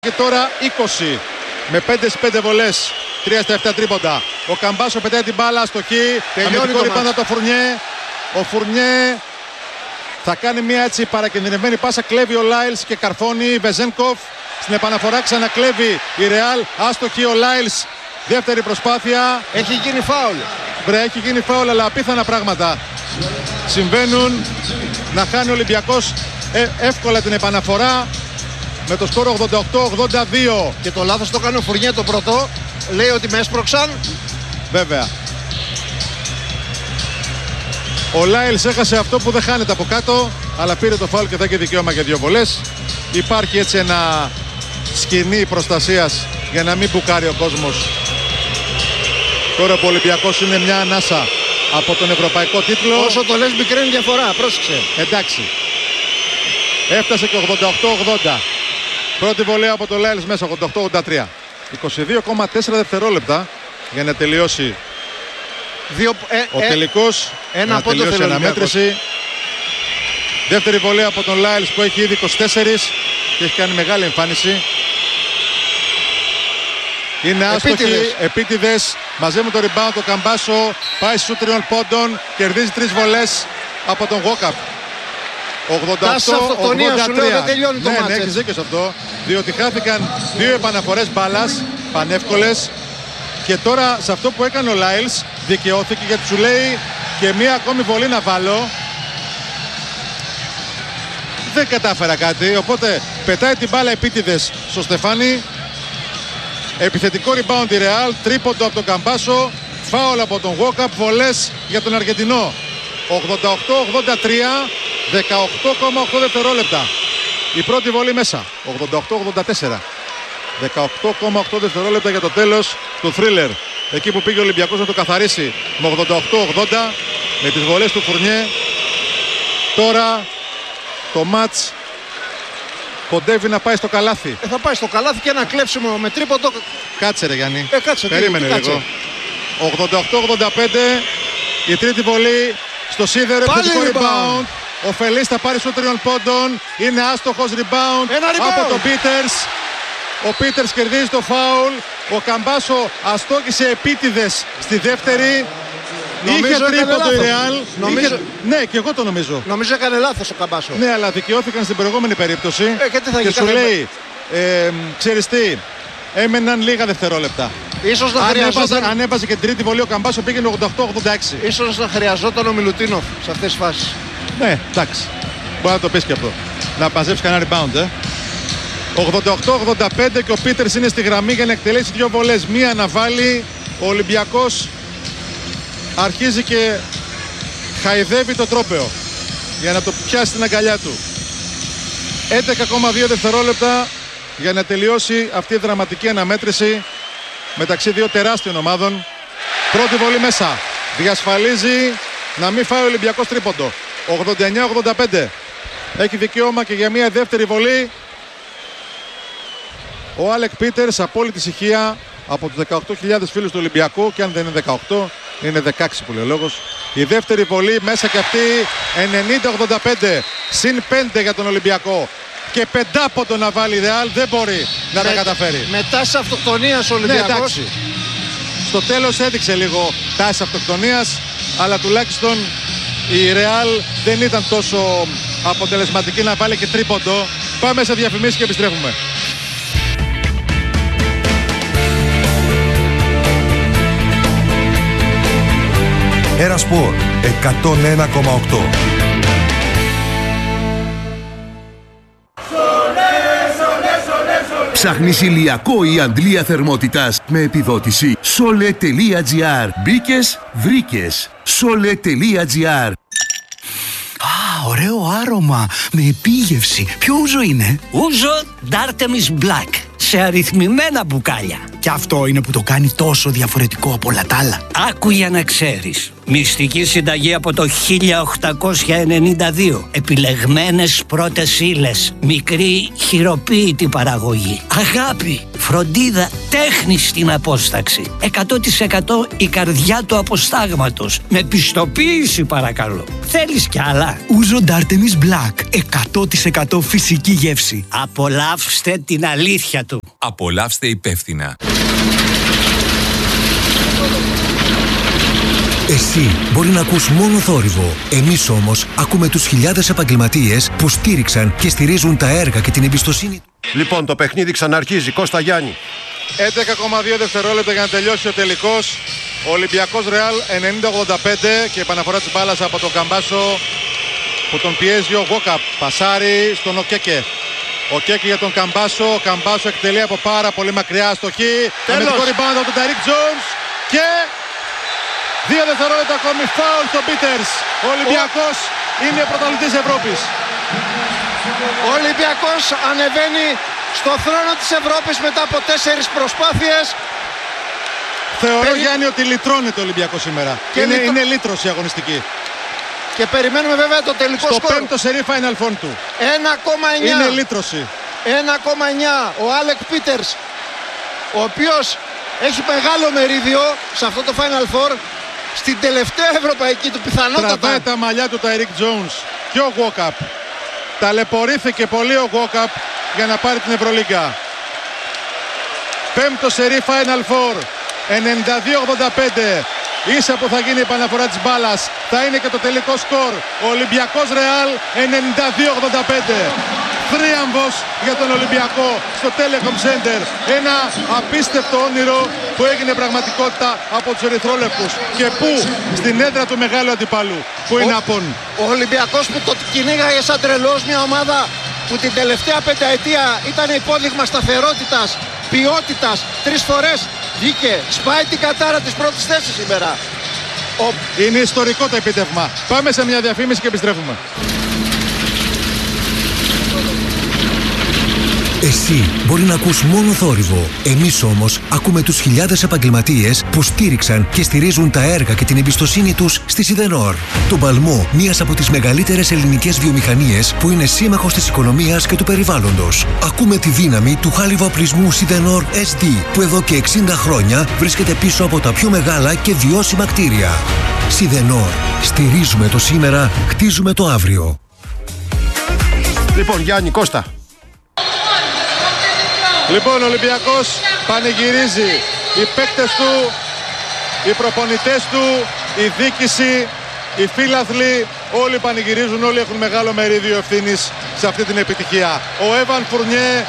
Και τώρα 20 με 5-5 βολές, 3-7 τρίποντα. Ο Καμπάσο πετάει την μπάλα στο χι. Αμυντικό ριμπάουντ το Φουρνιέ. Ο Φουρνιέ θα κάνει μια έτσι παρακινδυνευμένη πάσα. Κλέβει ο Λάιλς και καρφώνει. Βεζένκοφ στην επαναφορά ξανακλέβει η Ρεάλ. Άστοχη ο Λάιλς. Δεύτερη προσπάθεια. Έχει γίνει φάουλ. Έχει γίνει φάουλ, αλλά απίθανα πράγματα συμβαίνουν. Να χάνει ο Ολυμπιακός εύκολα την επαναφορά με το σκόρο 88-82. Και το λάθος το κάνει ο Φουρνιέ το πρώτο. Λέει ότι με έσπρωξαν. Βέβαια. Ο Λάιλς έχασε αυτό που δεν χάνεται από κάτω, αλλά πήρε το φάουλ και θα έχει δικαίωμα για 2 βολές. Υπάρχει έτσι ένα σκηνή προστασίας για να μην μπουκάρει ο κόσμος. Τώρα ο Ολυμπιακός είναι μια ανάσα από τον ευρωπαϊκό τίτλο. Όσο το λες μικραίνει διαφορά, πρόσεξε. Εντάξει. Έφτασε και 88-80. Πρώτη βολέα από το Λάιλς μέσα, 88-83. 22,4 δευτερόλεπτα για να τελειώσει ο τελικός. Ένα πόντο τελειώσει η αναμέτρηση. Δεύτερη βολέα από τον Λάιλς που έχει ήδη 24 και έχει κάνει μεγάλη εμφάνιση. Είναι άστοχοι, επίτηδες. Μαζί με το rebound το Καμπάσο πάει στους 3 πόντων. Κερδίζει 3 βολές από τον Γόκαπ. 88-83. Δεν τελειώνει το μάτς. Ναι, έχεις δίκιο σε αυτό. Διότι χάθηκαν 2 επαναφορές μπάλας, πανεύκολες. Και τώρα σε αυτό που έκανε ο Λάιλς δικαιώθηκε, γιατί σου λέει και μία ακόμη βολή να βάλω. Δεν κατάφερα κάτι, οπότε πετάει την μπάλα επίτηδες στο Στεφάνι. Επιθετικό rebound η Ρεάλ, τρίποντο από τον Καμπάσο, φάουλ από τον Γόκαπ, βολές για τον Αργεντινό. 88-83, 18,8 δευτερόλεπτα. Η πρώτη βολή μέσα, 88-84. 18,8 δευτερόλεπτα για το τέλος του θρίλερ. Εκεί που πήγε ο Ολυμπιακός να το καθαρίσει με 88-80 με τις βολές του Φουρνιέ. Τώρα το μάτς κοντεύει να πάει στο καλάθι. Θα πάει στο καλάθι και ένα κλέψιμο με τρίποντο. Κάτσε ρε Γιάννη. Κάτσε, περίμενε λίγο. 88-85. Η τρίτη βολή στο σίδερο. Επιθετικό rebound. Ο Φελής θα πάρει στο 3 πόντων. Είναι άστοχος rebound από τον Πίτερς. Ο Πίτερς κερδίζει το φάουλ. Ο Καμπάσο αστόχησε επίτηδες στη δεύτερη. Είχε τρίποντο η Ρεάλ. Ναι, και εγώ το νομίζω. Νομίζω έκανε λάθος ο Καμπάσο. Ναι, αλλά δικαιώθηκαν στην προηγούμενη περίπτωση. Και σου λέει, ξέρεις τι, έμεναν λίγα δευτερόλεπτα. Ίσως να χρειαζόταν. Αν έβαζε και την τρίτη βολή, ο Καμπάσο πήγαινε 88-86. Ίσως να χρειαζόταν ο Μιλουτίνοφ σε αυτές τις φάσεις. Ναι, εντάξει. Μπορεί να το πεις και αυτό. Να μαζέψει κανένα rebound, 88-85 και ο Πίτερς είναι στη γραμμή για να εκτελέσει 2 βολές. Μία να βάλει. Ο Ολυμπιακός αρχίζει και χαϊδεύει το τρόπαιο για να το πιάσει την αγκαλιά του. 11,2 δευτερόλεπτα για να τελειώσει αυτή η δραματική αναμέτρηση μεταξύ 2 τεράστιων ομάδων. Πρώτη βολή μέσα. Διασφαλίζει να μην φάει ο Ολυμπιακός τρίποντο. 89-85. Έχει δικαίωμα και για μια δεύτερη βολή. Ο Άλεκ Πίτερς, απόλυτη ησυχία από τους 18.000 φίλους του Ολυμπιακού, και αν δεν είναι 18 είναι 16 που λέει ο λόγος. Η δεύτερη βολή μέσα και αυτή 90-85, συν 5 για τον Ολυμπιακό. Και πεντάποντο να βάλει η Ρεάλ, δεν μπορεί να τα καταφέρει. Με τάση αυτοκτονίας ο Ολυμπιακός. Ναι, εντάξει. Στο τέλος έδειξε λίγο τάση αυτοκτονίας, αλλά τουλάχιστον η Ρεάλ δεν ήταν τόσο αποτελεσματική να βάλει και τρίποντο. Πάμε σε διαφημίσεις και επιστρέφουμε. Ερασπορ 101,8. Ψάχνεις ηλιακό ή αντλία θερμότητας με επιδότηση? Sole.gr. Μπήκες, βρήκες. Sole.gr. Ωραίο άρωμα με επίγευση. Ποιο ούζο είναι? Ούζο D'Artemis Black σε αριθμημένα μπουκάλια. Και αυτό είναι που το κάνει τόσο διαφορετικό από όλα τα άλλα. Άκου για να ξέρεις. Μυστική συνταγή από το 1892. Επιλεγμένες πρώτες ύλες. Μικρή χειροποίητη παραγωγή. Αγάπη, φροντίδα, τέχνη στην απόσταξη. 100% η καρδιά του αποστάγματος. Με πιστοποίηση παρακαλώ. Θέλεις κι άλλα? Ούζο Ντάρτεμις Black. 100% φυσική γεύση. Απολαύστε την αλήθεια του. Απολαύστε υπεύθυνα. Εσύ μπορεί να ακούς μόνο θόρυβο. Εμείς όμως ακούμε τους χιλιάδες επαγγελματίες που στήριξαν και στηρίζουν τα έργα και την εμπιστοσύνη. Λοιπόν, το παιχνίδι ξαναρχίζει. Κώστα Γιάννη. 11,2 δευτερόλεπτα για να τελειώσει ο τελικός. Ο Ολυμπιακός Ρεάλ 90-85 και επαναφορά της μπάλας από τον Καμπάσο που τον πιέζει ο Γόκαπ. Πασάρι στον Οκέκε. Ο Κέκε για τον Καμπάσο. Ο Καμπάσο εκτελεί από πάρα πολύ μακριά αστοχή. Αμυντικό rebound από τον Ταρίκ Τζόνς. Και 2 δευτερόλεπτα ακόμη φάουλ στον Πίτερς. Ο Ολυμπιακός είναι πρωταθλητής Ευρώπης. Ο Ολυμπιακός ανεβαίνει στο θρόνο της Ευρώπης μετά από 4 προσπάθειες. Θεωρώ, Γιάννη, ότι λυτρώνεται ο Ολυμπιακός σήμερα. Είναι λύτρωση αγωνιστική. Και περιμένουμε βέβαια το τελικό στο σκορ. Στο 5ο σερί Final Four του. 1,9. Είναι λύτρωση. 1,9. Ο Άλεκ Πίτερς, ο οποίος έχει μεγάλο μερίδιο σε αυτό το Final Four, στην τελευταία ευρωπαϊκή του πιθανότατα. Τραβάει τα μαλλιά του Ταϊρίκ Τζόουνς και ο Γόκαπ. Ταλαιπωρήθηκε πολύ ο Γόκαπ για να πάρει την Ευρωλίγκα. 5ο σερί Final Four. 92-85. Ίσα που θα γίνει η επαναφορά της μπάλας. Θα είναι και το τελικό σκορ. Ο Ολυμπιακός Ρεάλ 92-85. Θρίαμβος για τον Ολυμπιακό στο Telecom Center. Ένα απίστευτο όνειρο που έγινε πραγματικότητα από τους ερυθρόλευκους. Και πού? Στην έδρα του μεγάλου αντιπάλου, που είναι απόν. Ο Ολυμπιακός που το κυνήγαγε σαν τρελός, μια ομάδα που την τελευταία πενταετία ήταν υπόδειγμα σταθερότητας, ποιότητας. 3 φορές βγήκε, σπάει την κατάρα της πρώτης θέσης σήμερα. Είναι ιστορικό το επίτευγμα. Πάμε σε μια διαφήμιση και επιστρέφουμε. Εσύ μπορεί να ακούς μόνο θόρυβο. Εμείς όμως ακούμε τους χιλιάδες επαγγελματίες που στήριξαν και στηρίζουν τα έργα και την εμπιστοσύνη τους στη Σιδενόρ. Το παλμό, μίας από τις μεγαλύτερες ελληνικές βιομηχανίες που είναι σύμμαχος της οικονομίας και του περιβάλλοντος. Ακούμε τη δύναμη του χάλιβα-οπλισμού Σιδενόρ SD, που εδώ και 60 χρόνια βρίσκεται πίσω από τα πιο μεγάλα και βιώσιμα κτίρια. Σιδενόρ. Στηρίζουμε το σήμερα, χτίζουμε το αύριο. Λοιπόν, Γιάννη, Κώστα. Λοιπόν, ο Ολυμπιακός πανηγυρίζει. Οι παίκτες του, οι προπονητές του, η διοίκηση, οι φίλαθλοι, όλοι πανηγυρίζουν, όλοι έχουν μεγάλο μερίδιο ευθύνης σε αυτή την επιτυχία. Ο Έβαν Φουρνιέ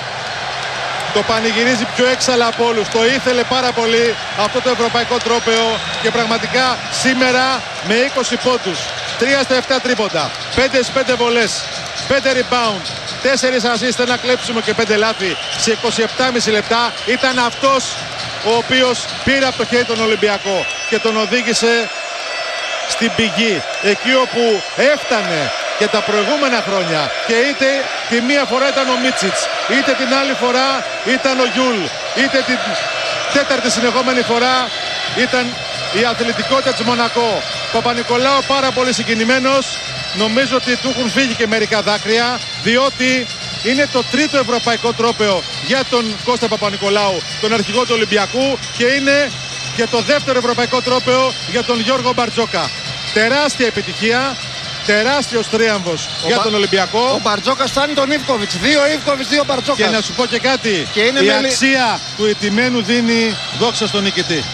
το πανηγυρίζει πιο έξαλα από όλους. Το ήθελε πάρα πολύ αυτό το ευρωπαϊκό τρόπαιο και πραγματικά σήμερα με 20 πόντους, 3 στα 7 τρίποντα, 5 στις 5 βολές, 5 rebound, 4 ασίστ, ένα κλέψιμο και 5 λάθη σε 27,5 λεπτά. Ήταν αυτός ο οποίος πήρε από το χέρι τον Ολυμπιακό και τον οδήγησε στην πηγή, εκεί όπου έφτανε και τα προηγούμενα χρόνια. Και είτε τη μία φορά ήταν ο Μίτσιτς, είτε την άλλη φορά ήταν ο Γιούλ, είτε την τέταρτη συνεχόμενη φορά ήταν η αθλητικότητα της Μονακό. Παπα-Νικολάου πάρα πολύ συγκινημένος. Νομίζω ότι του έχουν φύγει και μερικά δάκρυα, διότι είναι το τρίτο ευρωπαϊκό τρόπαιο για τον Κώστα Παπα-Νικολάου, τον αρχηγό του Ολυμπιακού, και είναι και το δεύτερο ευρωπαϊκό τρόπαιο για τον Γιώργο Μπαρτζόκα. Τεράστια επιτυχία, τεράστιος τρίαμβος για τον Ολυμπιακό. Ο Μπαρτζόκας φτάνει τον Ιβκοβιτς. 2 Ιβκοβιτς, 2 Μπαρτζόκας. Και να σου πω και κάτι, η αξία του ηττημένου δίνει δόξα στον νικητή.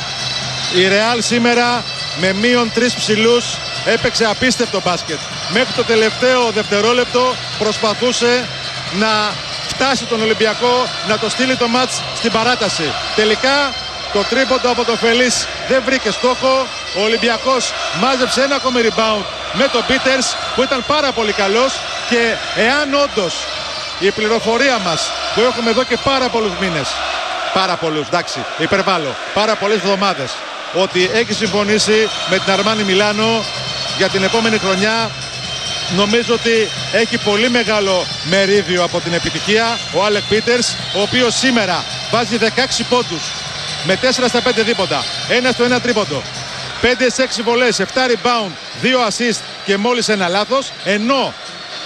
Η Ρεάλ σήμερα με μείον 3 ψηλούς έπαιξε απίστευτο μπάσκετ. Μέχρι το τελευταίο δευτερόλεπτο προσπαθούσε να φτάσει τον Ολυμπιακό, να το στείλει το μάτς στην παράταση. Τελικά το τρίποντο από τον Φελίς δεν βρήκε στόχο. Ο Ολυμπιακός μάζεψε ένα ακόμη rebound με τον Πίτερς που ήταν πάρα πολύ καλός, και εάν όντως η πληροφορία μας που έχουμε εδώ και πάρα πολλούς μήνες, πάρα πολλούς, εντάξει, υπερβάλλω, πάρα πολλές εβδομάδες, ότι έχει συμφωνήσει με την Αρμάνι Μιλάνο για την επόμενη χρονιά, νομίζω ότι έχει πολύ μεγάλο μερίδιο από την επιτυχία ο Άλεκ Πίτερς, ο οποίος σήμερα βάζει 16 πόντους, με 4 στα 5 δίποτα. 1 στο 1 τρίποντο. 5 σε 6 βολές, 7 rebound, 2 assist και μόλις ένα λάθος. Ενώ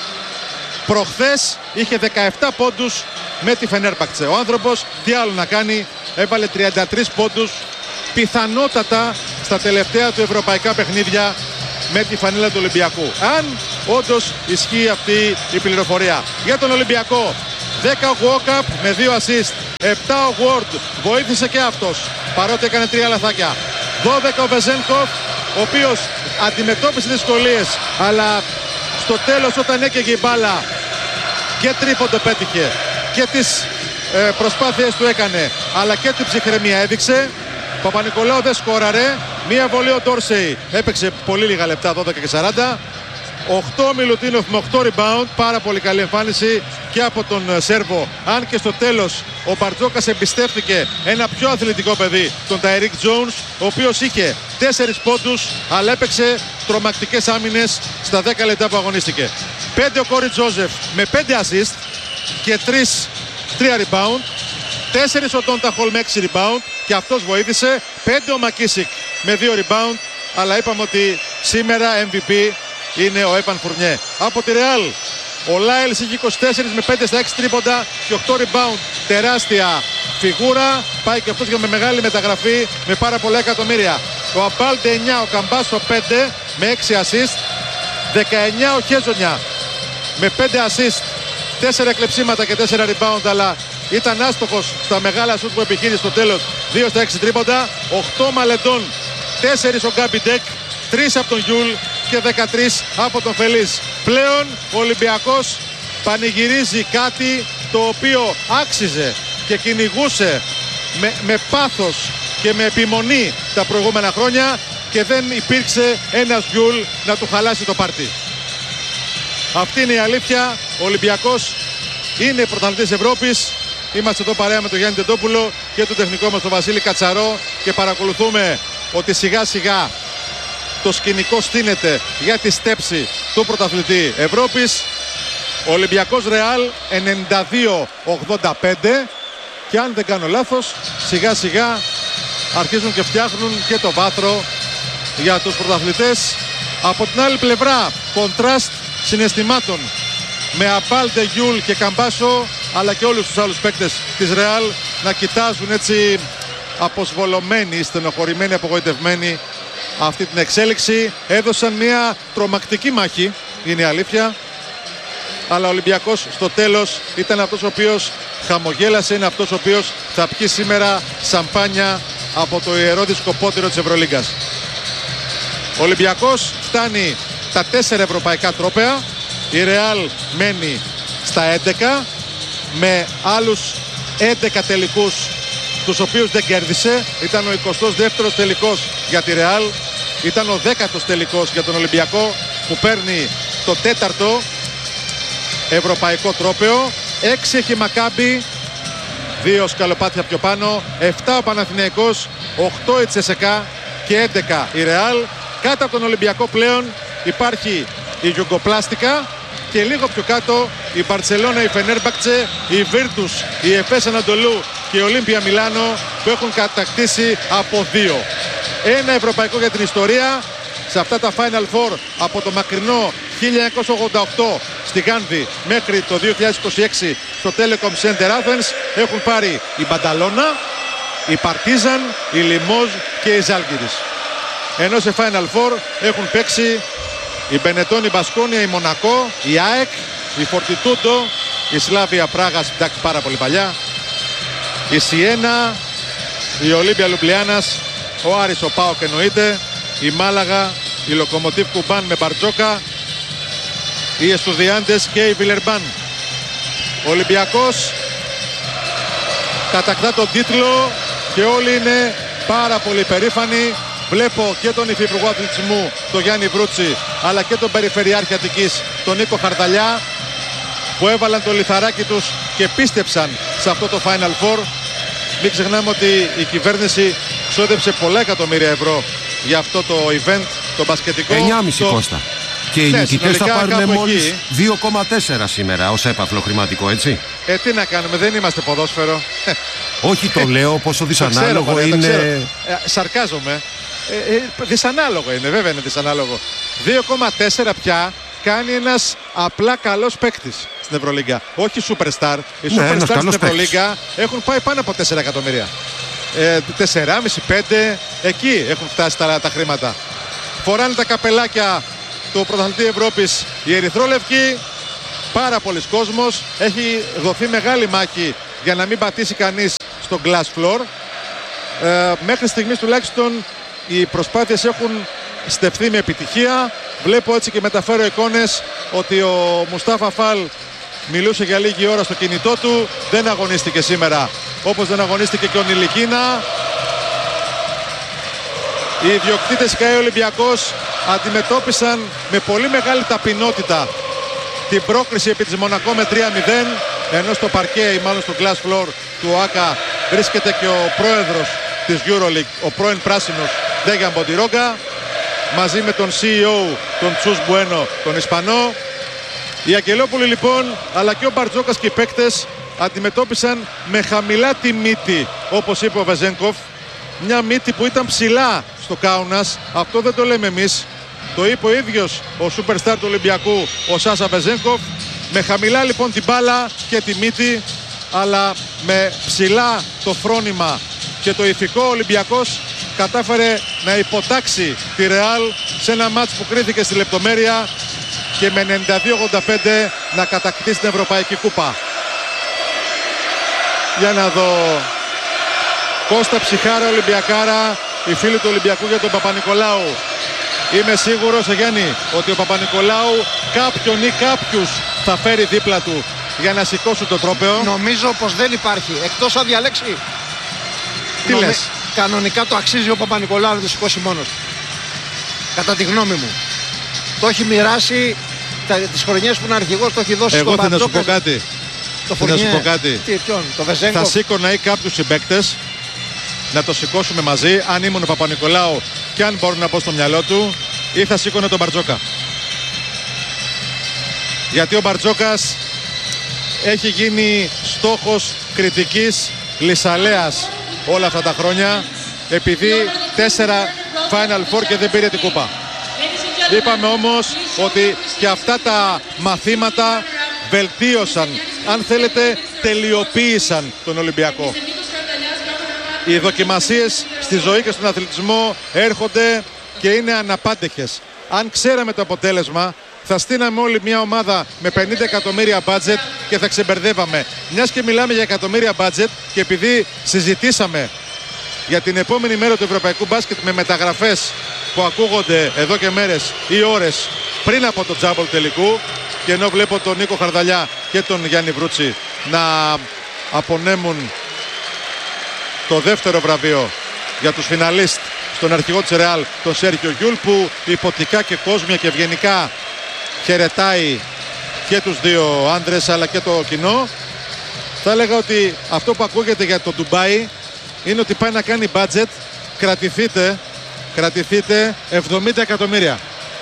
προχθές είχε 17 πόντους με τη Φενέρμπαχτσε. Ο άνθρωπος τι άλλο να κάνει, έβαλε 33 πόντους πιθανότατα στα τελευταία του ευρωπαϊκά παιχνίδια με τη φανέλα του Ολυμπιακού. Αν όντως ισχύει αυτή η πληροφορία. Για τον Ολυμπιακό, 10 ο Walkup με 2 assist, 7 ο Ward, βοήθησε και αυτός παρότι έκανε 3 λαθάκια. 12 ο Βεζένκοφ, ο οποίος αντιμετώπισε δυσκολίες, αλλά στο τέλος όταν έκαιγε η μπάλα και τρίποντο πέτυχε και τις προσπάθειες του έκανε, αλλά και την ψυχραιμία έδειξε. Παπα-Νικολάου δεν σκόραρε. Μία βολή ο Ντόρσεϊ έπαιξε πολύ λίγα λεπτά, 12 και 40. 8 Μιλουτίνοφ με 8 rebound, πάρα πολύ καλή εμφάνιση και από τον Σέρβο. Αν και στο τέλος ο Μπαρτζόκας εμπιστεύτηκε ένα πιο αθλητικό παιδί, τον Ταϊρίκ Τζόουνς, ο οποίος είχε 4 πόντους αλλά έπαιξε τρομακτικές άμυνες στα 10 λεπτά που αγωνίστηκε. 5 ο Κόρι Τζόζεφ με 5 assist και 3 rebound. 4 ο Ντόντα Χολ με 6 rebound και αυτός βοήθησε. 5 ο Μακίσικ με 2 rebound, αλλά είπαμε ότι σήμερα MVP είναι ο Έπαν Φουρνιέ. Από τη Ρεάλ ο Λάιλς είχε 24 με 5 στα 6 τρίποντα και 8 rebound. Τεράστια φιγούρα. Πάει και αυτός για με μεγάλη μεταγραφή με πάρα πολλά εκατομμύρια. Ο Αμπάλντε 9, ο Καμπάσο 5 με 6 assist. 19 ο Χέζονια με 5 assist, 4 κλεψίματα και 4 rebound, αλλά ήταν άστοχος στα μεγάλα σουτ που επιχείρησε στο τέλος. 2 στα 6 τρίποντα. 8 Μαλεντών, 4 ο Γκάμπι Ντεκ, 3 από τον Γιούλ και 13 από τον Φελής. Πλέον ο Ολυμπιακός πανηγυρίζει κάτι το οποίο άξιζε και κυνηγούσε με πάθος και με επιμονή τα προηγούμενα χρόνια και δεν υπήρξε ένας Γιούλ να του χαλάσει το πάρτι. Αυτή είναι η αλήθεια. Ο Ολυμπιακός είναι πρωταθλητής Ευρώπης. Είμαστε εδώ παρέα με τον Γιάννη Τεντόπουλο και τον τεχνικό μας τον Βασίλη Κατσαρό και παρακολουθούμε ότι σιγά σιγά το σκηνικό στείνεται για τη στέψη του πρωταθλητή Ευρώπης. Ο Ολυμπιακός Ρεάλ 92-85 και αν δεν κάνω λάθος σιγά σιγά αρχίζουν και φτιάχνουν και το βάθρο για τους πρωταθλητές. Από την άλλη πλευρά κοντράστ συναισθημάτων με Αμπάλντε, Γιούλ και Καμπάσο, αλλά και όλους τους άλλους παίκτες της Ρεάλ να κοιτάζουν έτσι αποσβολωμένοι, στενοχωρημένοι, απογοητευμένοι αυτή την εξέλιξη. Έδωσαν μια τρομακτική μάχη, είναι η αλήθεια, αλλά ο Ολυμπιακός στο τέλος ήταν αυτός ο οποίος χαμογέλασε, είναι αυτός ο οποίος θα πιει σήμερα σαμπάνια από το ιερό δισκοπότηρο της Ευρωλίγκας. Ο Ολυμπιακός φτάνει τα 4 ευρωπαϊκά τρόπαια. Η Ρεάλ μένει στα 11 με άλλους 11 τελικούς τους οποίους δεν κέρδισε. Ήταν ο 22ος τελικός για τη Ρεάλ. Ήταν ο 10ος τελικός για τον Ολυμπιακό που παίρνει το 4ο ευρωπαϊκό τρόπαιο. 6 έχει Μακάμπι, 2 σκαλοπάτια πιο πάνω, 7 ο Παναθηναϊκός, 8 η Τσεσεκά και 11 η Ρεάλ. Κάτω από τον Ολυμπιακό πλέον υπάρχει η Γιουγκοπλάστικα και λίγο πιο κάτω η Μπαρτσελώνα, η Φενέρμπαχτσε, η Βίρτους, η Εφές Ανατολού και η Ολύμπια Μιλάνο που έχουν κατακτήσει από 2. Ένα ευρωπαϊκό για την ιστορία σε αυτά τα Final Four από το μακρινό 1988 στη Γάνδη μέχρι το 2026 στο Telecom Center Athens έχουν πάρει η Μπανταλώνα, η Παρτίζαν, η Λιμόζ και η Ζάλγκιρις. Ενώ σε Final Four έχουν παίξει η Μπενετών, η Μπασκόνια, η Μονακό, η ΑΕΚ, η Φορτιτούντο, η Σλάβια Πράγας, εντάξει πάρα πολύ παλιά, η Σιένα, η Ολύμπια Λουμπλιάνας, ο Άρης, ο ΠΑΟΚ εννοείται, η Μάλαγα, η Λοκομοτίβ Κουμπάν με Μπαρτζόκα, οι Εστουδιάντες και η Βιλερμπάν. Ο Ολυμπιακός κατακτά τον τίτλο και όλοι είναι πάρα πολύ περήφανοι. Βλέπω και τον υφυπουργό αθλητισμού, τον Γιάννη Βρούτσι, αλλά και τον Περιφερειάρχη Αττικής, τον Νίκο Χαρδαλιά, που έβαλαν το λιθαράκι τους και πίστεψαν σε αυτό το Final Four. Μην ξεχνάμε ότι η κυβέρνηση ξόδεψε πολλά εκατομμύρια ευρώ για αυτό το event, το μπασκετικό. 9,5 Κώστα. Και οι νικητές θα πάρουν μόλις 2,4 σήμερα ως έπαθλο χρηματικό, έτσι. Τι να κάνουμε, δεν είμαστε ποδόσφαιρο. Όχι, το λέω πόσο δυσανάλογο το είναι. ξέρω. Σαρκάζομαι. Δυσανάλογο είναι, βέβαια είναι δυσανάλογο. 2,4 πια κάνει ένας απλά καλός παίκτης στην Ευρωλίγκα. Όχι superstar. Οι superstar στην Ευρωλίγκα έχουν πάει πάνω από 4 εκατομμύρια. 4,5-5, εκεί έχουν φτάσει τα χρήματα. Φοράνε τα καπελάκια του πρωταθλητή Ευρώπης οι ερυθρόλευκοι. Πάρα πολλοί κόσμος. Έχει δοθεί μεγάλη μάχη για να μην πατήσει κανείς στο glass floor. Μέχρι στιγμής τουλάχιστον οι προσπάθειες έχουν στεφθεί με επιτυχία. Βλέπω έτσι και μεταφέρω εικόνες ότι ο Μουστάφα Φαλ μιλούσε για λίγη ώρα στο κινητό του. Δεν αγωνίστηκε σήμερα, όπως δεν αγωνίστηκε και ο Νιλικίνα. Οι ιδιοκτήτες ΚΑΕ Ολυμπιακός αντιμετώπισαν με πολύ μεγάλη ταπεινότητα την πρόκριση επί της Μονακό με 3-0, ενώ στο παρκέ ή μάλλον στο glass floor του ΟΑΚΑ βρίσκεται και ο πρόεδρος της EuroLeague, ο πρώην πράσινος Ντέγιαν Μποντιρόγκα, μαζί με τον CEO, τον Τσούς Μπουένο, τον Ισπανό. Οι Αγγελόπουλοι λοιπόν, αλλά και ο Μπαρτζόκας και οι παίκτες αντιμετώπισαν με χαμηλά τη μύτη, όπως είπε ο Βεζένκοφ. Μια μύτη που ήταν ψηλά στο Κάουνας. Αυτό δεν το λέμε εμείς. Το είπε ο ίδιος ο superstar του Ολυμπιακού, ο Σάσα Βεζένκοφ. Με χαμηλά λοιπόν την μπάλα και τη μύτη, αλλά με ψηλά το φρόνημα και το ηθικό, ο Ολυμπιακός κατάφερε να υποτάξει τη Ρεάλ σε ένα μάτς που κρίθηκε στη λεπτομέρεια και με 92-85 να κατακτήσει την Ευρωπαϊκή Κούπα. Για να δω. Κώστα Ψυχάρα, Ολυμπιακάρα, οι φίλοι του Ολυμπιακού για τον Παπα-Νικολάου. Είμαι σίγουρος, Γιάννη, ότι ο Παπα-Νικολάου κάποιον ή κάποιους θα φέρει δίπλα του για να σηκώσουν το τρόπαιο. Νομίζω πως δεν υπάρχει, εκτός αν διαλέξει. Τι λες? Κανονικά το αξίζει ο Παπα-Νικολάου να το σηκώσει μόνος. Κατά τη γνώμη μου. Το έχει μοιράσει τις χρονιές που είναι αρχηγός, το έχει δώσει στον Μπαρτζόκα. Εγώ θα σου πω κάτι. Θα σου πω κάτι. Ποιον, το Βεζένκοφ. Θα σήκωνα ή κάποιους συμπαίκτες να το σηκώσουμε μαζί, αν ήμουν ο Παπα-Νικολάου και αν μπορούν να πω στο μυαλό του, ή θα σήκωνα τον Μπαρτζόκα. Γιατί ο Μπαρτζόκας έχει γίνει στόχος κριτικής λυσαλέας όλα αυτά τα χρόνια, επειδή 4 Final Four και δεν πήρε την κούπα. Είπαμε όμως ότι και αυτά τα μαθήματα βελτίωσαν, αν θέλετε τελειοποίησαν τον Ολυμπιακό. Οι δοκιμασίες στη ζωή και στον αθλητισμό έρχονται και είναι αναπάντεχες. Αν ξέραμε το αποτέλεσμα, θα στείναμε όλη μια ομάδα με 50 εκατομμύρια μπάτζετ και θα ξεμπερδεύαμε. Μιας και μιλάμε για εκατομμύρια μπάτζετ και επειδή συζητήσαμε για την επόμενη μέρα του ευρωπαϊκού μπάσκετ με μεταγραφές που ακούγονται εδώ και μέρες ή ώρες πριν από το τζάμπολ τελικού, και ενώ βλέπω τον Νίκο Χαρδαλιά και τον Γιάννη Βρούτσι να απονέμουν το δεύτερο βραβείο για τους φιναλίστ στον αρχηγό της Ρεάλ, τον Σέρχιο Γιούλ, που υποτικά και κόσμια και ευγενικά χαιρετάει και τους δύο άντρες αλλά και το κοινό. Θα έλεγα ότι αυτό που ακούγεται για το Ντουμπάι είναι ότι πάει να κάνει budget, κρατηθείτε 70 εκατομμύρια.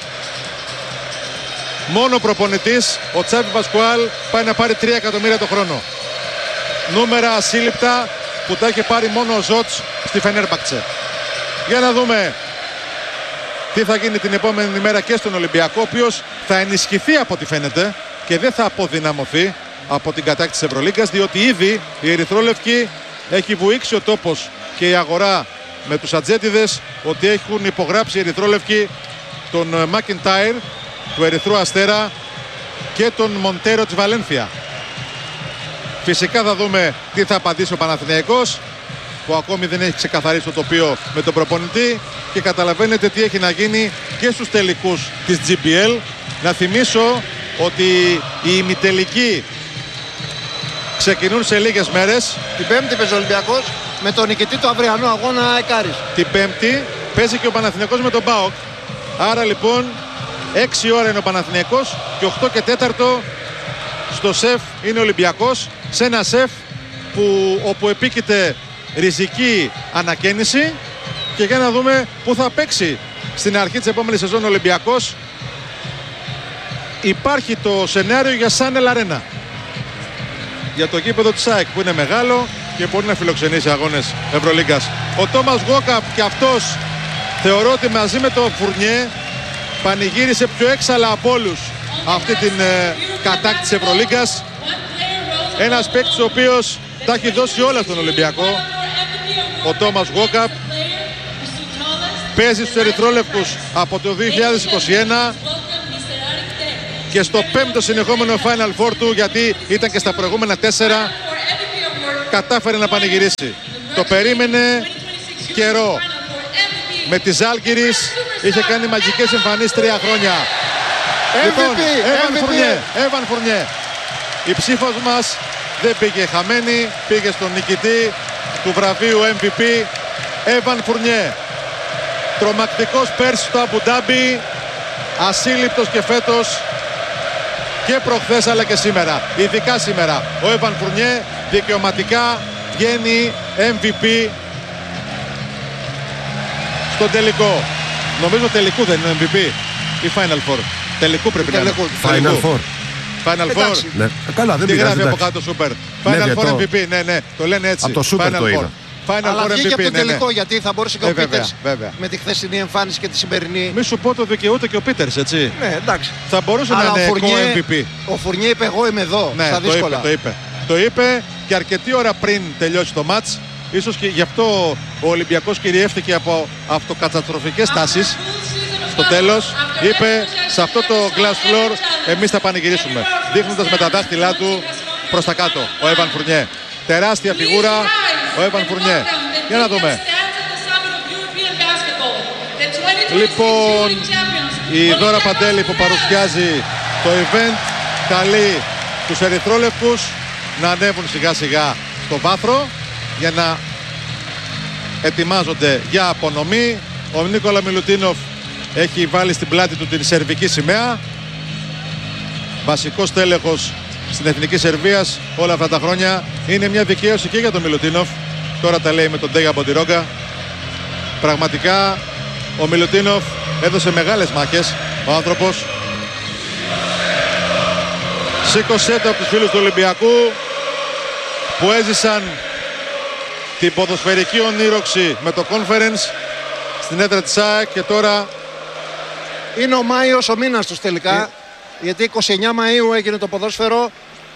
Μόνο προπονητής, ο Τσάβι Πασκουάλ, πάει να πάρει 3 εκατομμύρια το χρόνο. Νούμερα ασύλληπτα που τα έχει πάρει μόνο ο Ζότς στη Φενέρμπαχτσε. Για να δούμε τι θα γίνει την επόμενη μέρα και στον Ολυμπιακό, ο οποίος θα ενισχυθεί από ό,τι φαίνεται και δεν θα αποδυναμωθεί από την κατάκτηση της Ευρωλίγκας, διότι ήδη η ερυθρόλευκη έχει βουήξει ο τόπος και η αγορά με τους ατζέτιδες ότι έχουν υπογράψει οι ερυθρόλευκοι τον Μακιντάιρ του Ερυθρού Αστέρα και τον Μοντέρο της Βαλένθια. Φυσικά θα δούμε τι θα απαντήσει ο Παναθηναϊκός, που ακόμη δεν έχει ξεκαθαρίσει το τοπίο με τον προπονητή, και καταλαβαίνετε τι έχει να γίνει και στους τελικούς της GBL. Να θυμίσω ότι οι ημιτελικοί ξεκινούν σε λίγες μέρες. Την Πέμπτη παίζει ο Ολυμπιακός με τον νικητή του αυριανού αγώνα Εκάρης. Την Πέμπτη παίζει και ο Παναθηναϊκός με τον ΠΑΟΚ. Άρα λοιπόν 6 ώρα είναι ο Παναθηναϊκός και 8 και 4 στο σεφ είναι ο Ολυμπιακός, σε ένα σεφ όπου επίκειται ριζική ανακαίνιση, και για να δούμε πού θα παίξει στην αρχή της επόμενης σεζόν ο Ολυμπιακός. Υπάρχει το σενάριο για Σάνελ Αρένα. για το γήπεδο της ΑΕΚ που είναι μεγάλο και μπορεί να φιλοξενήσει αγώνες Ευρωλίγκας. Ο Τόμας Γουόκαπ και αυτός θεωρώ ότι μαζί με τον Φουρνιέ πανηγύρισε πιο έξαλα από όλους αυτή την κατάκτηση Ευρωλίγκας. Ένας παίκτης ο οποίος τα έχει δώσει όλα στον Ολυμπιακό. Ο Τόμας Γουόκαπ παίζει στους ερυθρόλευκους από το 2021 και στο 5ο συνεχόμενο Final Four του, γιατί ήταν και στα προηγούμενα 4, κατάφερε να πανηγυρίσει. Το περίμενε καιρό. Με τη Ζάλγκιρις είχε κάνει μαγικές εμφανίσεις 3 χρόνια. MVP, Έβαν Φουρνιέ. Η ψήφος μας δεν πήγε χαμένη, πήγε στον νικητή του βραβείου MVP, Έβαν Φουρνιέ. Τρομακτικός πέρσι στο Αμπου Ντάμπι, ασύλληπτος και φέτος και προχθές αλλά και σήμερα. Ειδικά σήμερα ο Έβαν Φουρνιέ δικαιωματικά βγαίνει MVP στον τελικό. Νομίζω τελικού δεν είναι MVP ή Final Four. Τελικού πρέπει να είναι. Final Four. Final Four. Ναι. Καλά, δεν Τι πειράζει. γράφει από κάτω Super. Final Four MVP. Ναι, το λένε έτσι. Από το Super Final το Four. είδα. Final Αλλά Four βγήκε MVP. από το τελικό, γιατί θα μπορούσε και ο Πίτερς Βέβαια. με τη χθεσινή εμφάνιση και τη σημερινή. Μη σου πω το δικαιούται και ο Πίτερς, έτσι. Ναι, εντάξει. Θα μπορούσε Αλλά να είναι co-MVP. ο Φουρνιέ είπε εγώ είμαι εδώ, Ναι, στα δύσκολα. το είπε και αρκετή ώρα πριν τελειώσει το μάτς. Ίσως και γι' αυτό ο Ολυμπιακός κυριεύτηκε από αυτοκαταστροφικές τάσεις. Στο τέλος είπε σε αυτό το glass floor εμείς θα πανηγυρίσουμε, δείχνοντας με τα δάχτυλά του προς τα κάτω ο Έβαν Φουρνιέ. Τεράστια φιγούρα ο Έβαν Φουρνιέ. Για να δούμε. Λοιπόν, η Δώρα Παντέλη που παρουσιάζει το event καλεί τους ερυθρόλευκους να ανέβουν σιγά σιγά στο βάθρο για να ετοιμάζονται για απονομή. Ο Νίκολα Μιλουτίνοφ έχει βάλει στην πλάτη του την σερβική σημαία. Βασικός τέλεχος στην Εθνική Σερβίας όλα αυτά τα χρόνια. Είναι μια δικαίωση και για τον Μιλουτίνοφ. Τώρα τα λέει με τον Ντέγια Μποντιρόγκα. Πραγματικά ο Μιλουτίνοφ έδωσε μεγάλες μάχες. Ο άνθρωπος σήκωσε το από τους φίλους του Ολυμπιακού που έζησαν την ποδοσφαιρική ονείροξη με το Conference στην έδρα της ΑΕΚ και τώρα είναι ο Μάιος ο μήνας τους τελικά. Γιατί 29 Μαΐου έγινε το ποδόσφαιρο.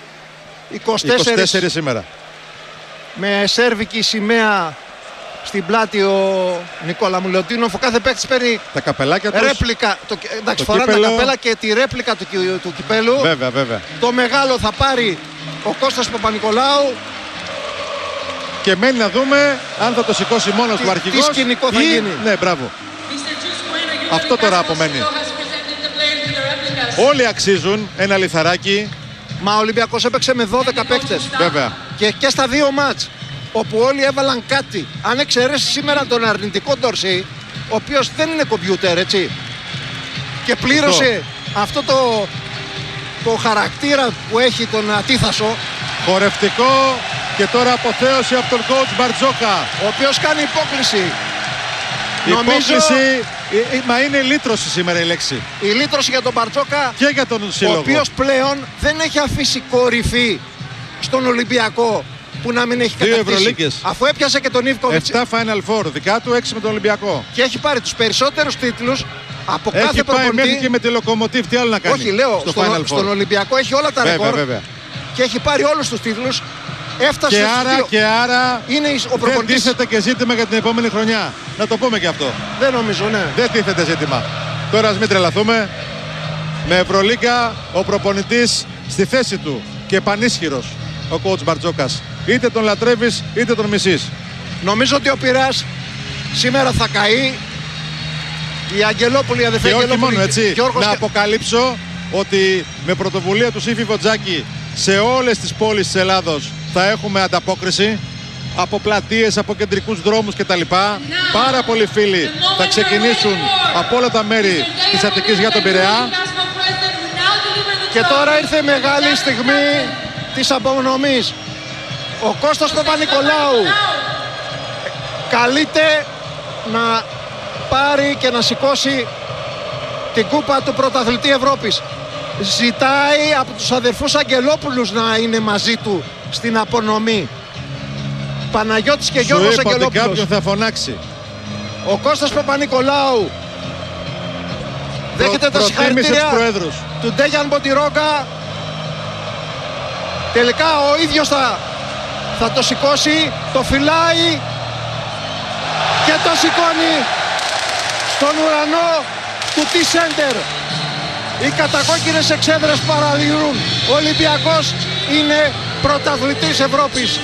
24 σήμερα. Με σέρβικη σημαία στην πλάτη ο Νικόλα Μιλουτίνοφ. Ο κάθε παίκτης παίρνει τα καπελάκια τους. Ρέπλικα. Εντάξει, φοράνε τα καπέλα και τη ρέπλικα του κυπέλου. Βέβαια. Το μεγάλο θα πάρει ο Κώστας Παπα-Νικολάου. Και μένει να δούμε αν θα το σηκώσει μόνος του αρχηγός. Τι σκηνικό θα γίνει. Ναι, μπράβο. Αυτό τώρα απομένει. Όλοι αξίζουν ένα λιθαράκι. Μα ο Ολυμπιακός έπαιξε με 12 παίκτες. Βέβαια. Και στα δύο μάτς. Όπου όλοι έβαλαν κάτι. Αν εξαιρέσει σήμερα τον αρνητικό Ντορσί, ο οποίος δεν είναι κομπιούτερ, έτσι. Και πλήρωσε αυτό το χαρακτήρα που έχει τον Ατίθασο. Χορευτικό και τώρα αποθέωση από τον coach Μπαρτζόκα. Ο οποίος κάνει υπόκληση. Υπόκληση, μα είναι λύτρωση σήμερα η λέξη. Η λύτρωση για τον Μπαρτζόκα και για τον σύλλογο. Ο οποίος πλέον δεν έχει αφήσει κορυφή στον Ολυμπιακό που να μην έχει κατακτήσει. Αφού έπιασε και τον Ιβκοβιτς. 7 Final Four, δικά του 6 με τον Ολυμπιακό. Και έχει πάρει τους περισσότερους τίτλους από κάθε προπονητή. Έχει πάει μέχρι και με τη Λοκομοτίβ, τι άλλο να κάνει. Όχι, λέω, στον Ολυμπιακό έχει όλα τα ρεκόρ. Και έχει πάρει όλους τους τίτλους. Έφτασε και άρα είναι ο προπονητής. Δεν τίθεται και ζήτημα για την επόμενη χρονιά. Να το πούμε και αυτό. Δεν νομίζω, ναι. Δεν τίθεται ζήτημα. Τώρα ας μην τρελαθούμε. Με Ευρωλίγκα ο προπονητής στη θέση του και πανίσχυρος ο coach Μπαρτζόκας. Είτε τον λατρεύεις είτε τον μισείς. Νομίζω ότι ο Πειραιάς σήμερα θα καεί. Η Αγγελόπουλη, η αδερφή Αγγελόπουλη. Και όχι μόνο έτσι. Να αποκαλύψω ότι με πρωτοβουλία του Σύφη Βοτζάκη σε όλες τις πόλεις της Ελλάδος θα έχουμε ανταπόκριση από πλατείες, από κεντρικούς δρόμους κτλ. Πάρα πολλοί φίλοι θα ξεκινήσουν από όλα τα μέρη της Αττικής για τον Πειραιά. Και τώρα ήρθε η μεγάλη στιγμή της απονομής. Ο Κώστας Παπα-Νικολάου καλείται να πάρει και να σηκώσει την κούπα του πρωταθλητή Ευρώπης. Ζητάει από τους αδερφούς Αγγελόπουλους να είναι μαζί του στην απονομή. Παναγιώτης και Σου Γιώργος είπα ότι Αγγελόπουλος. κάποιον θα φωνάξει. Ο Κώστας Παπα-Νικολάου δέχεται τα Προτίμησε τους συγχαρητήρια προέδρους. του Ντέγιαν Μποντιρόγκα. Τελικά ο ίδιος θα το σηκώσει, το φυλάει και το σηκώνει στον ουρανό του T-Center. Οι κατακόκκινες εξέδρες παραλυρούν. Ο Ολυμπιακός είναι πρωταθλητής Ευρώπης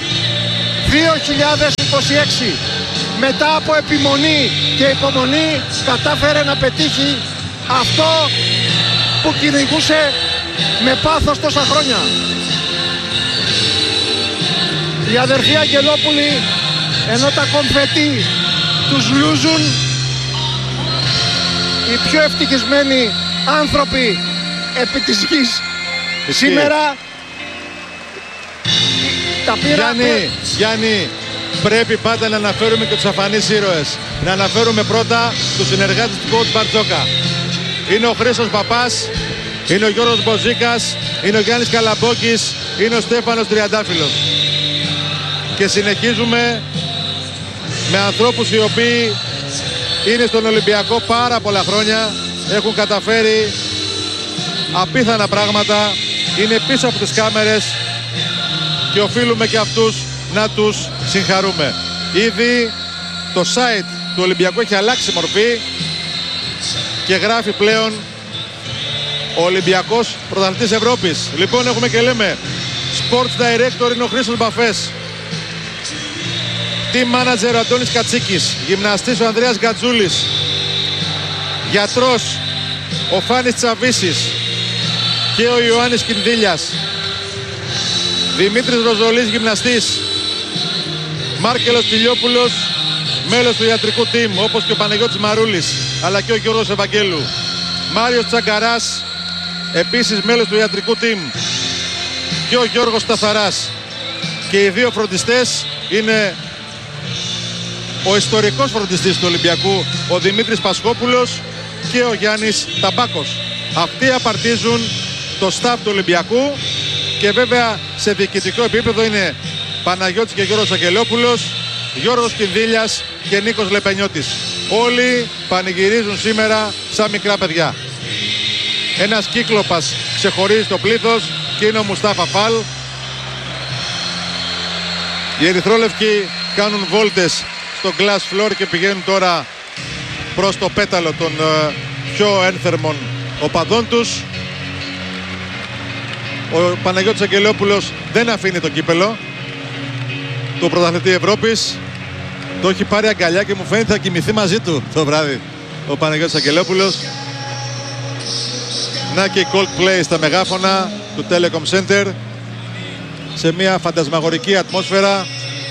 2026. Μετά από επιμονή και υπομονή κατάφερε να πετύχει αυτό που κυνηγούσε με πάθος τόσα χρόνια. Οι αδερφοί Αγγελόπουλοι, ενώ τα κομφετί τους λούζουν, οι πιο ευτυχισμένοι άνθρωποι επί της γης σήμερα τα πήραν. Γιάννη, πρέπει πάντα να αναφέρουμε και τους αφανείς ήρωες. Να αναφέρουμε πρώτα τους συνεργάτες του coach Μπαρτζόκα. Είναι ο Χρήστος Παπάς, είναι ο Γιώργος Μποζίκας, είναι ο Γιάννης Καλαμπόκης, είναι ο Στέφανος Τριαντάφυλλος. Και συνεχίζουμε με ανθρώπους οι οποίοι είναι στον Ολυμπιακό πάρα πολλά χρόνια, έχουν καταφέρει απίθανα πράγματα, είναι πίσω από τις κάμερες και οφείλουμε και αυτούς να τους συγχαρούμε. Ήδη το site του Ολυμπιακού έχει αλλάξει μορφή και γράφει πλέον ο Ολυμπιακός πρωταθλητής Ευρώπης. Λοιπόν, έχουμε και λέμε Sports Director είναι ο Χρήστος Μπαφές, Team Manager ο Αντώνης Κατσίκης, γυμναστής ο Ανδρέας Γκατζούλης, γιατρός ο Φάνης Τσαβίσης και ο Ιωάννης Κινδύλιας, Δημήτρης Ροζολής γυμναστής, Μάρκελος Τηλιόπουλος μέλος του ιατρικού team, όπως και ο Παναγιώτης Μαρούλης αλλά και ο Γιώργος Ευαγγέλου, Μάριος Τσαγκαράς επίσης μέλος του ιατρικού team και ο Γιώργος Σταθαράς. Και οι δύο φροντιστές είναι ο ιστορικός φροντιστής του Ολυμπιακού ο Δημήτρης Πασχόπουλος και ο Γιάννης Ταμπάκος. Αυτοί απαρτίζουν το staff του Ολυμπιακού και βέβαια σε διοικητικό επίπεδο είναι Παναγιώτης και Γιώργος Αγγελόπουλος, Γιώργος Κινδύλιας και Νίκος Λεπενιώτης. Όλοι πανηγυρίζουν σήμερα σαν μικρά παιδιά. Ένας κύκλοπας ξεχωρίζει το πλήθος και είναι ο Μουστάφα Φαλ. Οι ερυθρόλευκοι κάνουν βόλτες στο glass floor και πηγαίνουν τώρα προς το πέταλο των πιο ένθερμων οπαδών τους. Ο Παναγιώτης Αγγελόπουλος δεν αφήνει το κύπελο του πρωταθλητή Ευρώπης. Το έχει πάρει αγκαλιά και μου φαίνεται θα κοιμηθεί μαζί του το βράδυ ο Παναγιώτης Αγγελόπουλος. Να και η Coldplay στα μεγάφωνα του Telecom Center σε μια φαντασμαγορική ατμόσφαιρα.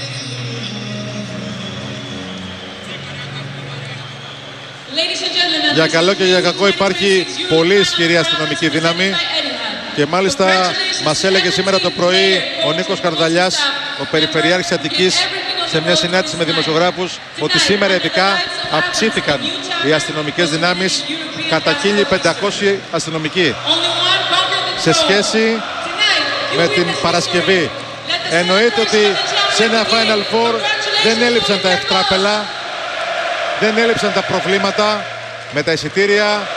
Για καλό και για κακό υπάρχει πολύ ισχυρή αστυνομική δύναμη και μάλιστα μας έλεγε σήμερα το πρωί ο Νίκος Καρδαλιάς, ο Περιφερειάρχης Αττικής, σε μια συνάντηση με δημοσιογράφους, ότι σήμερα ειδικά αυξήθηκαν οι αστυνομικές δυνάμεις κατά 1.500 αστυνομικοί σε σχέση με την Παρασκευή. Εννοείται ότι σε ένα Final Four δεν έλειψαν τα ευτράπελα, δεν έλειψαν τα προβλήματα με τα εισιτήρια.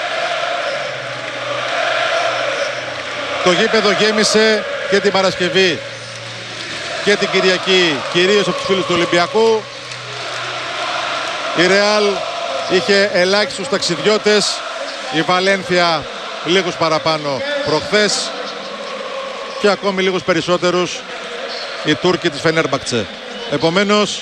Το γήπεδο γέμισε και την Παρασκευή και την Κυριακή, κυρίως από τους φίλους του Ολυμπιακού. Η Ρεάλ είχε ελάχιστους ταξιδιώτες, η Βαλένθια λίγους παραπάνω προχθές και ακόμη λίγους περισσότερους οι Τούρκοι της Φενέρμπαχτσε. Επομένως,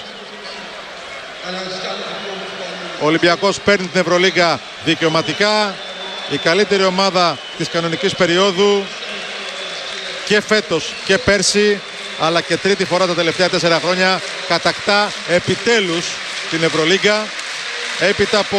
ο Ολυμπιακός παίρνει την Ευρωλίγκα δικαιωματικά, η καλύτερη ομάδα της κανονικής περίοδου και φέτος και πέρσι, αλλά και τρίτη φορά τα τελευταία 4 χρόνια κατακτά επιτέλους την Ευρωλίγκα έπειτα από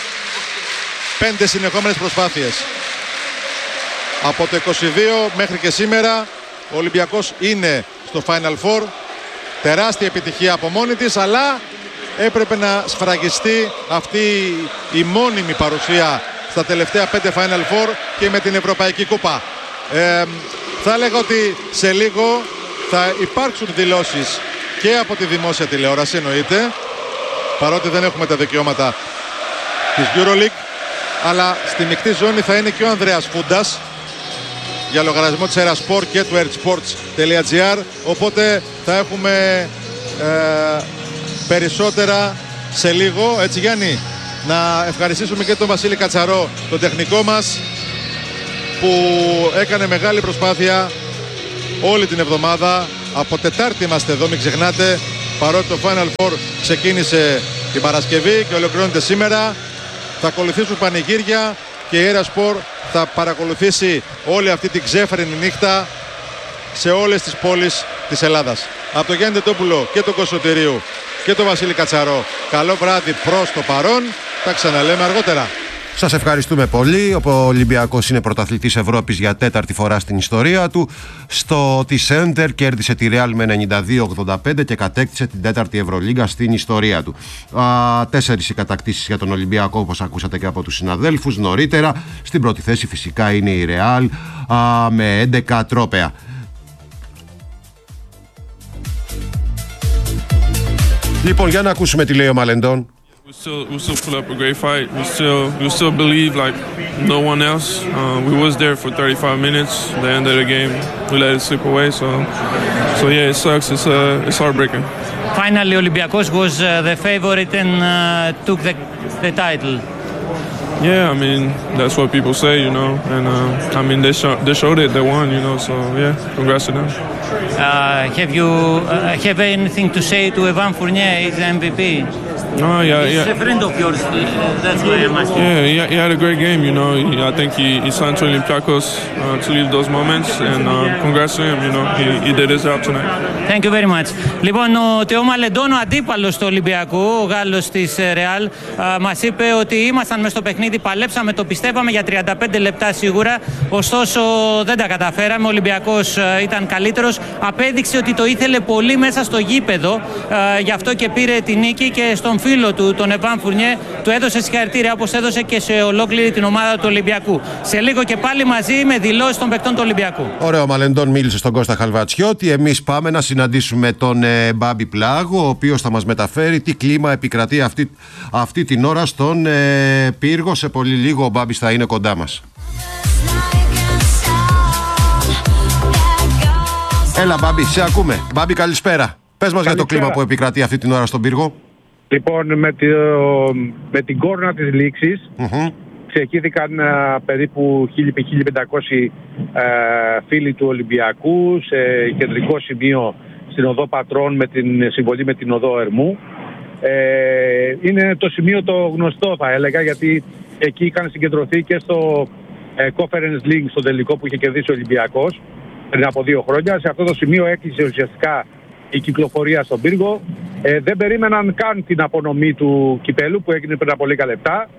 5 συνεχόμενες προσπάθειες. Από το 22 μέχρι και σήμερα ο Ολυμπιακός είναι στο Final Four. Τεράστια επιτυχία από μόνη της, αλλά έπρεπε να σφραγιστεί αυτή η μόνιμη παρουσία στα τελευταία 5 Final Four και με την Ευρωπαϊκή Κούπα. Θα έλεγα ότι σε λίγο Θα υπάρξουν δηλώσεις και από τη δημόσια τηλεόραση, εννοείται, παρότι δεν έχουμε τα δικαιώματα της EuroLeague, αλλά στη μεικτή ζώνη θα είναι και ο Ανδρέας Φούντας για λογαριασμό της Erasport και του ertsports.gr, οπότε θα έχουμε περισσότερα σε λίγο. Έτσι, Γιάννη, να ευχαριστήσουμε και τον Βασίλη Κατσαρό, τον τεχνικό μας, που έκανε μεγάλη προσπάθεια όλη την εβδομάδα. Από Τετάρτη είμαστε εδώ, μην ξεχνάτε, παρότι το Final Four ξεκίνησε την Παρασκευή και ολοκληρώνεται σήμερα. Θα ακολουθήσουν πανηγύρια και η Erasport θα παρακολουθήσει όλη αυτή την ξέφρενη νύχτα σε όλες τις πόλεις της Ελλάδας. Από τον Γιάννη Τετόπουλο και τον Κωνσταντηρίου και τον Βασίλη Κατσαρό, καλό βράδυ προς το παρόν. Τα ξαναλέμε αργότερα. Σας ευχαριστούμε πολύ. Ο Ολυμπιακός είναι πρωταθλητής Ευρώπης για 4η φορά στην ιστορία του. Στο T-Center κέρδισε τη Real με 92-85 και κατέκτησε την 4η Ευρωλίγκα στην ιστορία του. 4 οι κατακτήσεις για τον Ολυμπιακό, όπως ακούσατε και από τους συναδέλφους νωρίτερα. Στην πρώτη θέση φυσικά είναι η Real με 11 τρόπαια. Λοιπόν, για να ακούσουμε τι λέει ο Μαλεντών. We still put up a great fight. We still believe like no one else. We was there for 35 minutes. The end of the game, we let it slip away. So yeah, it sucks. It's heartbreaking. Finally, Olympiacos was the favorite and took the title. Yeah, I mean that's what people say, you know, and I mean they showed it. They won, you know. So yeah, congrats to them. Have you have anything to say to Evan Fournier? He's the MVP. Oh, yeah. He's a friend of yours. That's why I'm asking. Yeah, he had a great game, you know. I think he signed to Olympiacos to leave those moments, and congrats to him, you know. He did his job tonight. Thank you very much. Λοιπόν, ο Τεό Μαλεντών, ο αντίπαλος του Ολυμπιακού, ο Γάλλος της Real, μας είπε ότι ήμασταν μες στο παιχνίδι, παλέψαμε, το πιστεύαμε για 35 λεπτά σίγουρα, ωστόσο δεν τα καταφέραμε. Ο Ολυμπιακός ήταν καλύτερος, απέδειξε ότι το ήθελε πολύ μέσα στο γήπεδο, γι' αυτό και πήρε τη νίκη και στον φίλο του, τον Evan Fournier, του έδωσε συγχαρητήρια όπως έδωσε και σε ολόκληρη την ομάδα του Ολυμπιακού. Σε λίγο και πάλι μαζί με δηλώσεις των παικτών του Ολυμπιακού. Ωραία, ο Μαλεντών μίλησε στον Κώστα Χαλβατσιώτη. Εμείς πάμε να συναντήσουμε τον Μπάμπη Πλάγο, ο οποίος θα μας μεταφέρει τι κλίμα επικρατεί αυτή την ώρα στον πύργο. Σε πολύ λίγο ο Μπάμπης θα είναι κοντά μας. Έλα Μπάμπη, σε ακούμε. Μπάμπη, καλησπέρα. Πες μας για το κλίμα που επικρατεί αυτή την ώρα στον πύργο. Λοιπόν, με την κόρνα της λήξης ξεχύθηκαν περίπου 1.000-1.500 φίλοι του Ολυμπιακού σε κεντρικό σημείο στην οδό Πατρών με την συμβολή με την οδό Ερμού. Είναι το σημείο το γνωστό, θα έλεγα, γιατί εκεί είχαν συγκεντρωθεί και στο Conference League, στο τελικό που είχε κερδίσει ο Ολυμπιακός πριν από 2 χρόνια. Σε αυτό το σημείο έκλεισε ουσιαστικά η κυκλοφορία στον πύργο. Δεν περίμεναν καν την απονομή του κυπέλου που έγινε πριν από λίγα λεπτά.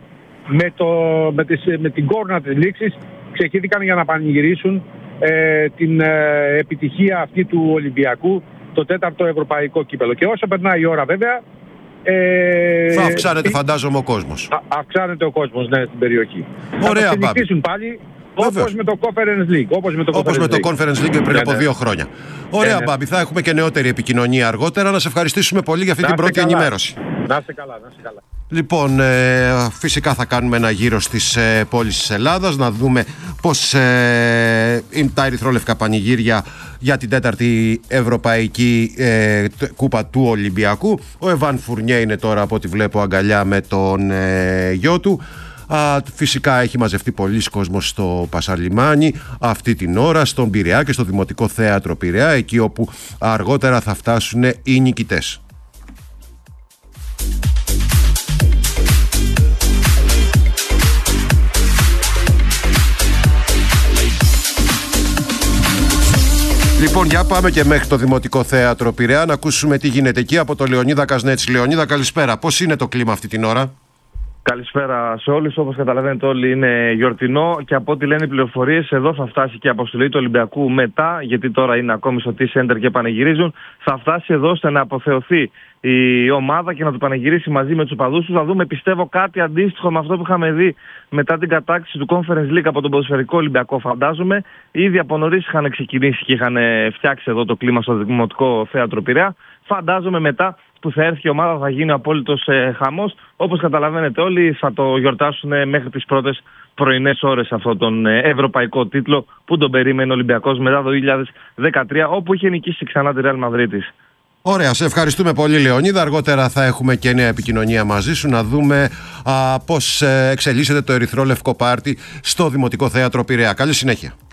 Με την κόρνα της λήξης ξεχύθηκαν για να πανηγυρίσουν την επιτυχία αυτή του Ολυμπιακού, το 4ο ευρωπαϊκό κύπελο. Και όσο περνάει η ώρα βέβαια θα αυξάνεται, φαντάζομαι, ο κόσμος. Αυξάνεται ο κόσμος, ναι, στην περιοχή. Ωραία, θα συνεχίσουν πάλι. Όπως με το Conference League. Όπως με το Conference League πριν από 2 χρόνια. Ωραία, Μπάμπη, θα έχουμε και νεότερη επικοινωνία αργότερα. Να σε ευχαριστήσουμε πολύ για αυτή την πρώτη ενημέρωση. Να είστε καλά, να είστε καλά. Λοιπόν, φυσικά θα κάνουμε ένα γύρο στις πόλεις της Ελλάδας, να δούμε πώς είναι τα ερυθρόλευκα πανηγύρια για την 4η Ευρωπαϊκή Κούπα του Ολυμπιακού. Ο Εβάν Φουρνιέ είναι τώρα, από ό,τι βλέπω, αγκαλιά με τον γιο του. Φυσικά έχει μαζευτεί πολλοί κόσμος στο Πασαρλιμάνι αυτή την ώρα, στον Πειραιά και στο Δημοτικό Θέατρο Πειραιά, εκεί όπου αργότερα θα φτάσουν οι νικητές. Λοιπόν, για πάμε και μέχρι το Δημοτικό Θέατρο Πειραιά να ακούσουμε τι γίνεται εκεί από το Λεωνίδα Κασνέτση. Λεωνίδα, καλησπέρα. Πώς είναι το κλίμα αυτή την ώρα? Καλησπέρα σε όλους. Όπως καταλαβαίνετε όλοι, είναι γιορτινό και από ό,τι λένε οι πληροφορίες, εδώ θα φτάσει και η αποστολή του Ολυμπιακού μετά, γιατί τώρα είναι ακόμη στο T-Center και πανηγυρίζουν. Θα φτάσει εδώ ώστε να αποθεωθεί η ομάδα και να του πανηγυρίσει μαζί με τους οπαδούς του. Θα δούμε, πιστεύω, κάτι αντίστοιχο με αυτό που είχαμε δει μετά την κατάκτηση του Conference League από τον ποδοσφαιρικό Ολυμπιακό. Φαντάζομαι ήδη από νωρίς είχαν ξεκινήσει και είχαν φτιάξει εδώ το κλίμα στο Δημοτικό Θέατρο Πειραιά. Φαντάζομαι μετά που θα έρθει η ομάδα θα γίνει ο απόλυτος χαμός. Όπως καταλαβαίνετε όλοι, θα το γιορτάσουν μέχρι τις πρώτες πρωινές ώρες αυτόν τον ευρωπαϊκό τίτλο που τον περίμενε ο Ολυμπιακός μετά το 2013, όπου είχε νικήσει ξανά τη Real Madrid. Ωραία, σε ευχαριστούμε πολύ, Λεωνίδα. Αργότερα θα έχουμε και νέα επικοινωνία μαζί σου, να δούμε πώς εξελίσσεται το ερυθρό λευκό πάρτι στο Δημοτικό Θέατρο Πειραιά. Καλή συνέχεια.